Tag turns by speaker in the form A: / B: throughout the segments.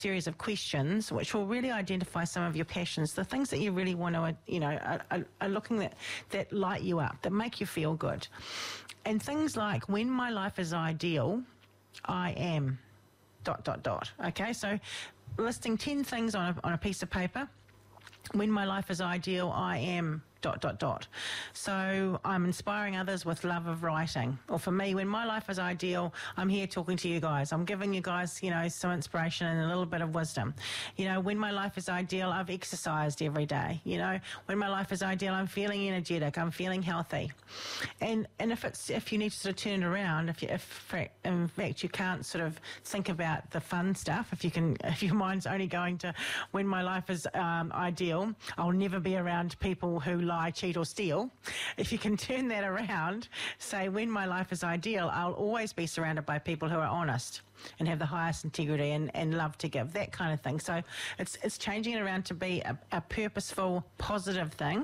A: series of questions which will really identify some of your passions, the things that you really want to, are looking that light you up, that make you feel good. And things like, when my life is ideal, I am ... Okay, so listing 10 things on a piece of paper. When my life is ideal, I am ... So I'm inspiring others with love of writing. Or for me, when my life is ideal, I'm here talking to you guys. I'm giving you guys, some inspiration and a little bit of wisdom. When my life is ideal, I've exercised every day. When my life is ideal, I'm feeling energetic. I'm feeling healthy. And if you need to sort of turn it around, if in fact you can't sort of think about the fun stuff, if your mind's only going to, when my life is ideal, I'll never be around people who lie, cheat or steal. If you can turn that around, say, when my life is ideal, I'll always be surrounded by people who are honest and have the highest integrity and love to give, that kind of thing. So it's changing it around to be a purposeful, positive thing.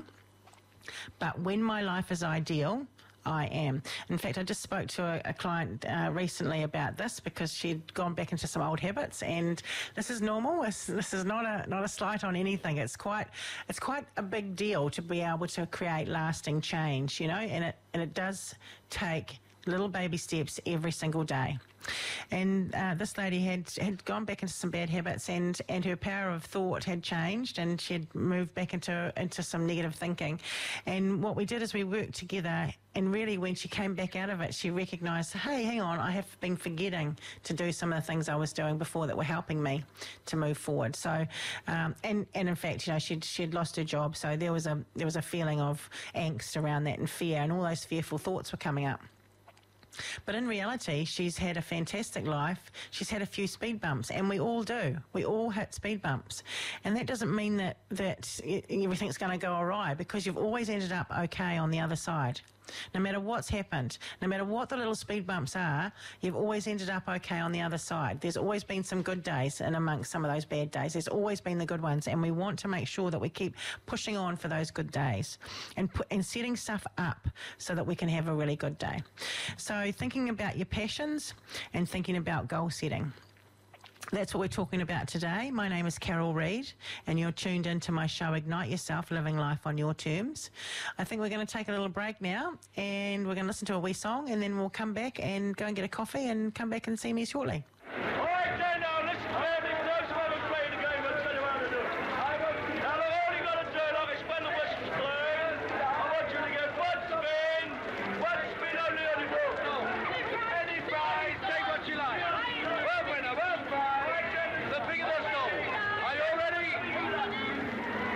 A: But when my life is ideal, I am. In fact, I just spoke to a client recently about this, because she'd gone back into some old habits, and this is normal. This is not a slight on anything. It's quite a big deal to be able to create lasting change, and it does take little baby steps every single day. And this lady had gone back into some bad habits, and her power of thought had changed, and she had moved back into some negative thinking. And what we did is we worked together, and really when she came back out of it, she recognised, hey, hang on, I have been forgetting to do some of the things I was doing before that were helping me to move forward. So, and in fact, she'd lost her job, so there was a feeling of angst around that and fear, and all those fearful thoughts were coming up. But in reality, she's had a fantastic life. She's had a few speed bumps, and we all do. We all hit speed bumps. And that doesn't mean that everything's going to go awry, because you've always ended up okay on the other side. No matter what's happened, no matter what the little speed bumps are, you've always ended up okay on the other side. There's always been some good days in amongst some of those bad days. There's always been the good ones, and we want to make sure that we keep pushing on for those good days and setting stuff up so that we can have a really good day. So thinking about your passions and thinking about goal setting. That's what we're talking about today. My name is Carol Reid, and you're tuned into my show, Ignite Yourself, Living Life on Your Terms. I think we're going to take a little break now, and we're going to listen to a wee song, and then we'll come back and go and get a coffee and come back and see me shortly.